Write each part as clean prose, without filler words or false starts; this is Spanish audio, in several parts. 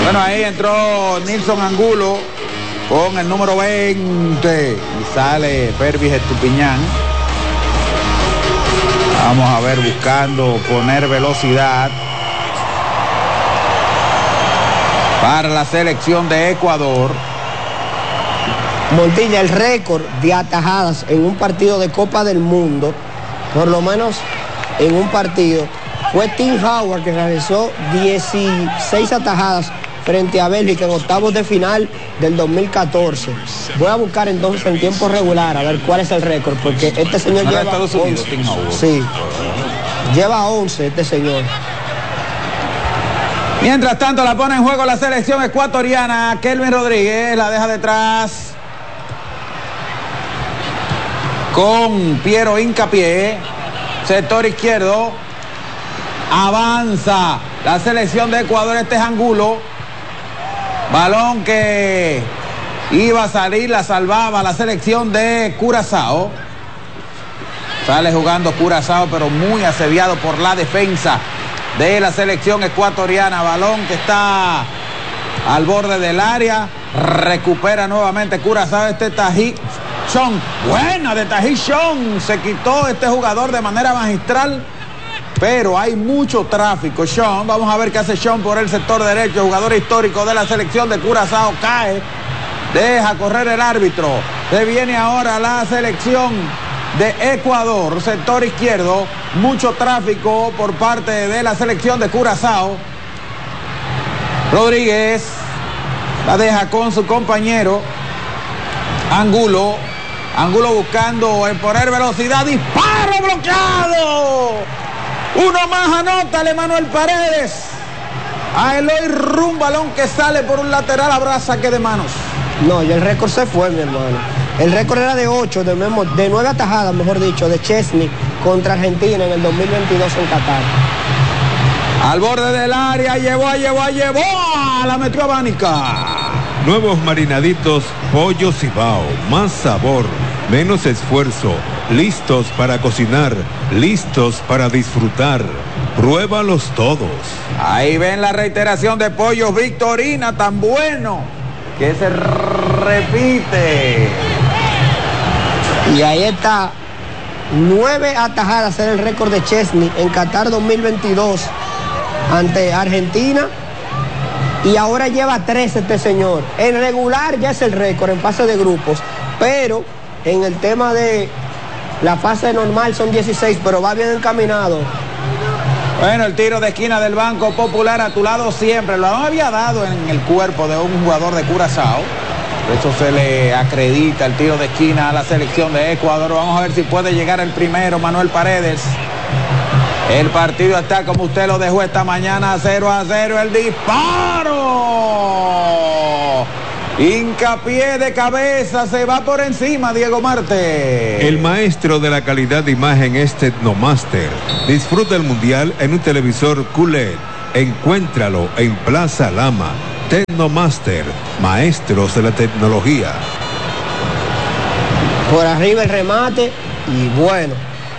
Bueno, ahí entró Nilson Angulo con el número 20 y sale Pervis Estupiñán. Vamos a ver, buscando poner velocidad para la selección de Ecuador. Montilla, el récord de atajadas en un partido de Copa del Mundo, por lo menos en un partido, fue Tim Howard, que realizó 16 atajadas frente a Bélgica en octavos de final del 2014. Voy a buscar entonces en tiempo regular a ver cuál es el récord, porque este señor lleva Estados Unidos, 11. Tim Howard. Sí, lleva 11 este señor. Mientras tanto la pone en juego la selección ecuatoriana. Kelvin Rodríguez la deja detrás con Piero Hincapié, sector izquierdo. Avanza la selección de Ecuador. Este es Angulo, balón que iba a salir, la salvaba la selección de Curazao. Sale jugando Curazao, pero muy asediado por la defensa de la selección ecuatoriana. Balón que está al borde del área. Recupera nuevamente Curazao. Este Tají Chong. Buena de Tají Chong. Se quitó este jugador de manera magistral. Pero hay mucho tráfico. Sean, vamos a ver qué hace Sean por el sector derecho. Jugador histórico de la selección de Curazao. Cae. Deja correr el árbitro. Se viene ahora la selección de Ecuador. Sector izquierdo. Mucho tráfico por parte de la selección de Curazao. Rodríguez la deja con su compañero Angulo. Angulo buscando poner velocidad. ¡Disparo bloqueado! Uno más, anótale Manuel Paredes. A Eloy Rum, balón que sale por un lateral, habrá saque de manos. No, y el récord se fue, mi hermano. El récord era de 8, de 9 atajadas, mejor dicho, de Chesney contra Argentina en el 2022 en Qatar. Al borde del área, llevó, la metió a Bánica. Nuevos marinaditos Pollo Cibao, más sabor, menos esfuerzo, listos para cocinar, listos para disfrutar. Pruébalos todos. Ahí ven la reiteración de Pollos Victorina, tan bueno que se repite. Y ahí está, 9 atajadas era el récord de Chesney en Qatar 2022 ante Argentina. Y ahora lleva 13 este señor. En regular ya es el récord en fase de grupos, pero en el tema de la fase normal son 16, pero va bien encaminado. Bueno, el tiro de esquina del Banco Popular, a tu lado siempre. Lo había dado en el cuerpo de un jugador de Curazao. Por eso se le acredita el tiro de esquina a la selección de Ecuador. Vamos a ver si puede llegar el primero, Manuel Paredes. El partido está como usted lo dejó esta mañana, 0-0. El disparo. Hincapié de cabeza, se va por encima Diego Marte. El maestro de la calidad de imagen es Tecnomaster. Disfruta el mundial en un televisor QLED. Encuéntralo en Plaza Lama. Tecnomaster, maestros de la tecnología. Por arriba el remate y bueno.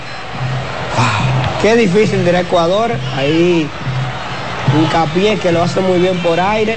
Qué difícil de Ecuador. Ahí Hincapié que lo hace muy bien por aire.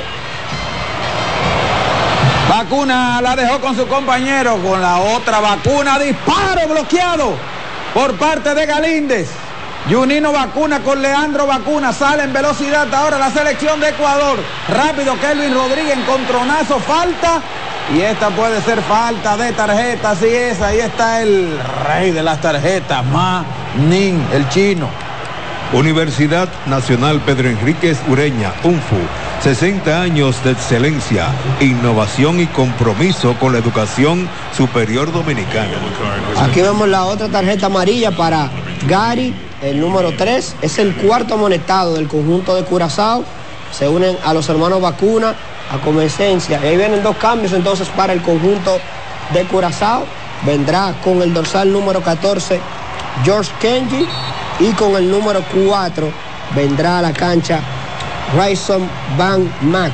Vacuna la dejó con su compañero, con la otra Vacuna, disparo bloqueado por parte de Galíndez. Junino Vacuna con Leandro Vacuna, sale en velocidad ahora la selección de Ecuador. Rápido Kelvin Rodríguez, encontronazo, falta. Y esta puede ser falta de tarjeta, así es, ahí está el rey de las tarjetas, Ma Ning, el chino. Universidad Nacional Pedro Enríquez Ureña, UNFU, 60 años de excelencia, innovación y compromiso con la educación superior dominicana. Aquí vemos la otra tarjeta amarilla para Gary, el número 3, es el cuarto amonestado del conjunto de Curazao. Se unen a los hermanos Vacuna, a Comesencia. Ahí vienen 2 cambios entonces para el conjunto de Curazao. Vendrá con el dorsal número 14 George Kenji y con el número 4 vendrá a la cancha Ryson Van Mack.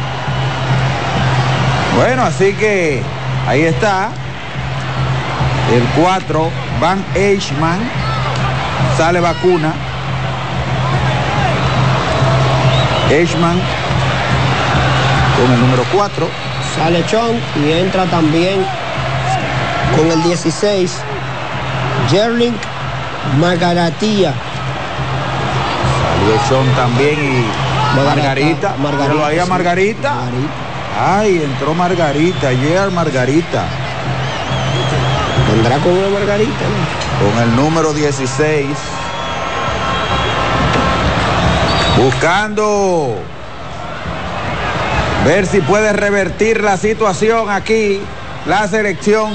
Bueno, así que ahí está el 4 Van Eichmann, sale Vacuna. Eichmann con el número 4. Sale Chong y entra también con el 16, Jerling Margaritía. Salió Chong también y Margarita. Pero ahí a Margarita. Ay, entró Margarita, ayer Margarita. ¿Vendrá con una Margarita? ¿No? Con el número 16. Buscando ver si puede revertir la situación aquí. La selección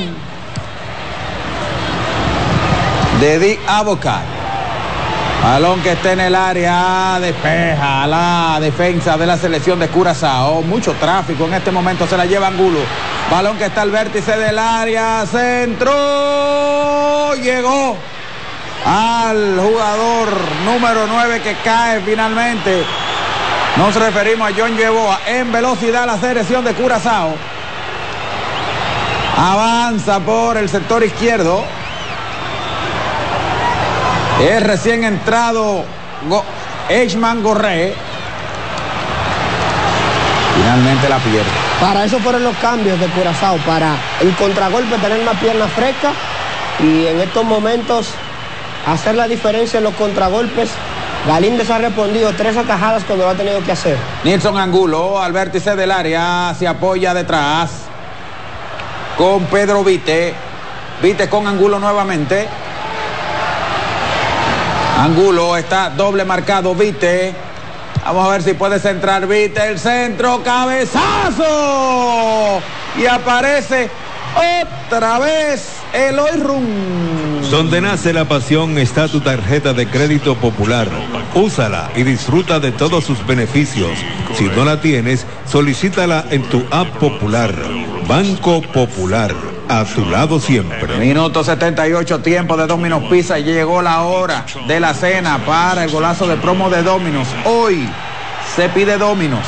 de Dick Advocaat. Balón que está en el área, despeja la defensa de la selección de Curazao. Mucho tráfico en este momento, se la lleva Angulo. Balón que está al vértice del área, centro, llegó al jugador número 9 que cae finalmente. Nos referimos a John Yeboah. En velocidad la selección de Curazao. Avanza por el sector izquierdo. Es recién entrado Eichmann Gorré. Finalmente la pierde. Para eso fueron los cambios de Curazao, para el contragolpe tener una pierna fresca y en estos momentos hacer la diferencia en los contragolpes. Galíndez ha respondido 3 atajadas cuando lo ha tenido que hacer. Nilson Angulo al vértice del área, se apoya detrás con Pedro Vite. Vite con Angulo nuevamente. Angulo está doble marcado, Vite. Vamos a ver si puede centrar Vite, el centro, cabezazo. Y aparece otra vez Eloy Rum. Donde nace la pasión está tu tarjeta de crédito popular. Úsala y disfruta de todos sus beneficios. Si no la tienes, solicítala en tu app popular. Banco Popular, a tu lado siempre. Minuto 78, tiempo de Domino's Pizza. Llegó la hora de la cena para el golazo de promo de Domino's. Hoy se pide Domino's.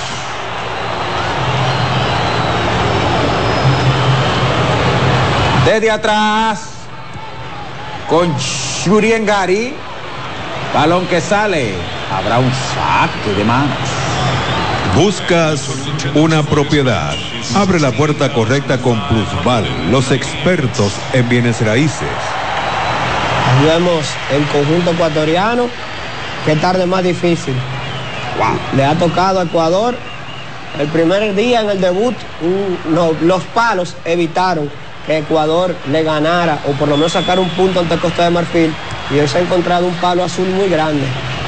Desde atrás, con Jurien Gary. Balón que sale. Habrá un saque de manos. ¿Buscas una propiedad? Abre la puerta correcta con Plusval, los expertos en bienes raíces. Ahí vemos el conjunto ecuatoriano. Qué tarde más difícil. Wow. Le ha tocado a Ecuador. El primer día en el debut, los palos evitaron que Ecuador le ganara o por lo menos sacar un punto ante Costa de Marfil. Y hoy se ha encontrado un palo azul muy grande.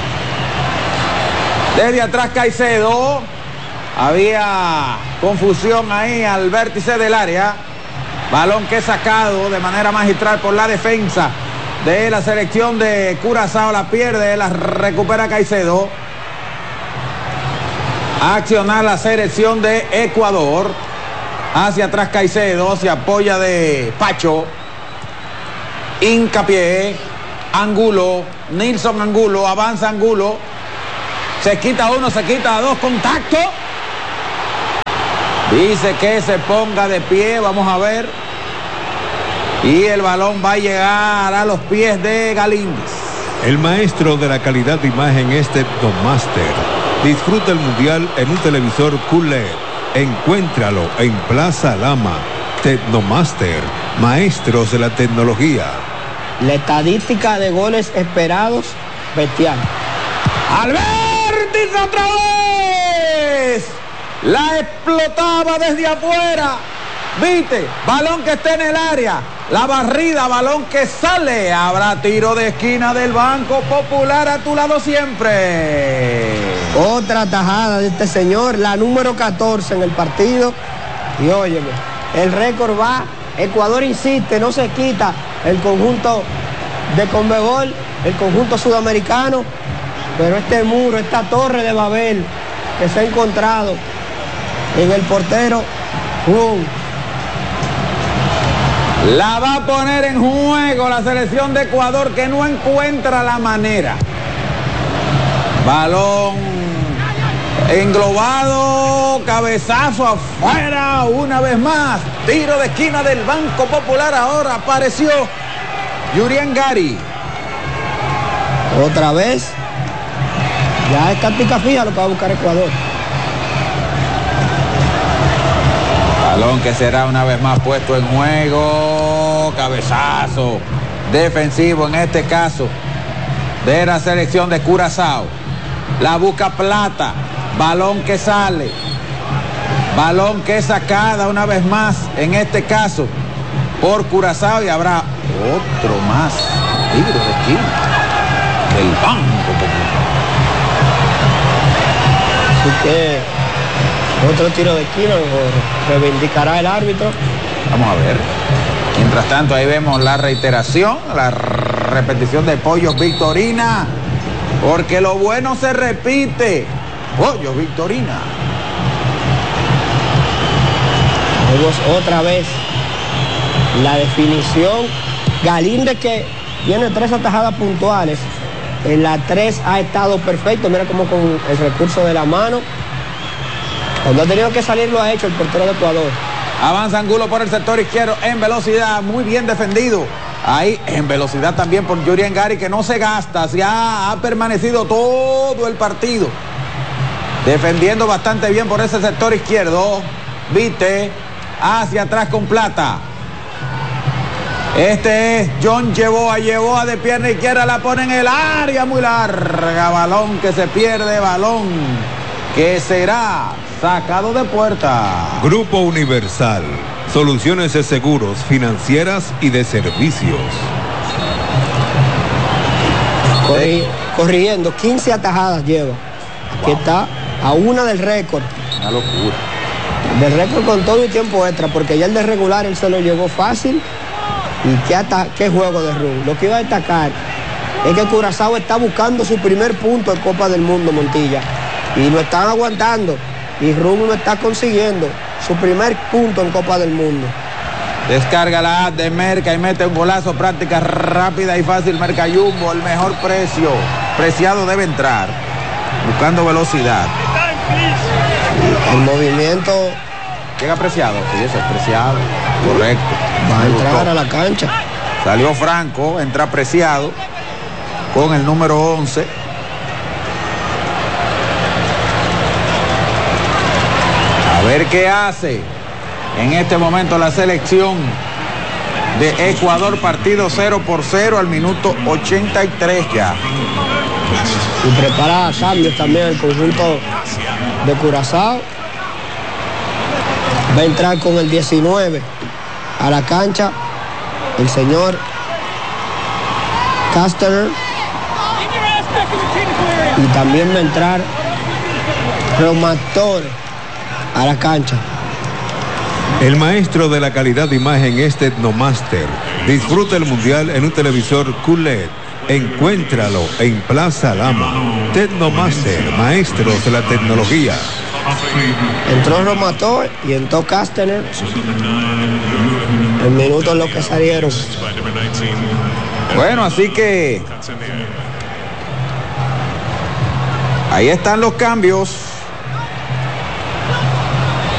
Desde atrás Caicedo. Había confusión ahí al vértice del área. Balón que es sacado de manera magistral por la defensa de la selección de Curazao. La pierde, la recupera Caicedo. A accionar la selección de Ecuador. Hacia atrás Caicedo, se apoya de Pacho. Hincapié. Angulo, Nilson Angulo, avanza Angulo. Se quita uno, se quita dos, contacto. Dice que se ponga de pie, vamos a ver. Y el balón va a llegar a los pies de Galíndez. El maestro de la calidad de imagen es Tecnomaster. Disfruta el mundial en un televisor QLED. Encuéntralo en Plaza Lama. Tecnomaster, maestros de la tecnología. La estadística de goles esperados, bestial. ¡Albertis otra vez! La explotaba desde afuera. Vite, balón que está en el área. La barrida, balón que sale. Habrá tiro de esquina del Banco Popular, a tu lado siempre. Otra tajada de este señor, la número 14 en el partido. Y óyeme, el récord va. Ecuador insiste, no se quita el conjunto de Conmebol, el conjunto sudamericano. Pero este muro, esta torre de Babel que se ha encontrado en el portero, la va a poner en juego la selección de Ecuador, que no encuentra la manera. Balón englobado, cabezazo afuera, una vez más. Tiro de esquina del Banco Popular, ahora apareció Jurien Gary. Otra vez. Ya es táctica fija lo que va a buscar Ecuador. Balón que será una vez más puesto en juego. Cabezazo defensivo en este caso de la selección de Curazao. La busca Plata. Balón que sale. Balón que es sacada una vez más en este caso por Curazao y habrá otro más. Tiro de esquina del Banco Popular. Así que otro tiro de esquina lo reivindicará el árbitro. Vamos a ver. Mientras tanto ahí vemos la reiteración, la repetición de Pollos Victorina, porque lo bueno se repite. Pollos Victorina. Vemos otra vez la definición. Galíndez, que tiene 3 atajadas puntuales, en la 3 ha estado perfecto. Mira cómo con el recurso de la mano, cuando ha tenido que salir lo ha hecho el portero de Ecuador. Avanza Angulo por el sector izquierdo en velocidad, muy bien defendido. Ahí en velocidad también por Yurien Gary, que no se gasta, ha permanecido todo el partido defendiendo bastante bien por ese sector izquierdo. Vite hacia atrás con Plata. Este es John Yeboah de pierna izquierda, la pone en el área muy larga, balón que se pierde, balón que será sacado de puerta. Grupo Universal, soluciones de seguros, financieras y de servicios. Corriendo, 15 atajadas lleva. Aquí está, a una del récord. Una locura. Del récord con todo y tiempo extra, porque ya el de regular él se lo llevó fácil. Y qué juego de Rum. Lo que iba a destacar es que Curazao está buscando su primer punto en Copa del Mundo, Montilla. Y lo están aguantando. Y Rum lo está consiguiendo. Su primer punto en Copa del Mundo. Descarga la app de Merca y mete un golazo, práctica rápida y fácil. Merca Jumbo, el mejor precio. Preciado debe entrar. Buscando velocidad. El movimiento. Llega Preciado. Sí, eso es Preciado. Correcto. Va a entrar a la cancha. Salió Franco, entra Preciado con el número 11. A ver qué hace en este momento la selección de Ecuador. Partido 0-0 al minuto 83 ya. Y prepara cambios también el conjunto de Curazao. Va a entrar con el 19 a la cancha el señor Castaner. Y también va a entrar Romator a la cancha. El maestro de la calidad de imagen es Tecnomaster. Disfruta el mundial en un televisor QLED. Encuéntralo en Plaza Lama. Tecnomaster, maestros de la tecnología. Entró Romator y entró Castaner. En minutos los que salieron. Bueno, así que ahí están los cambios.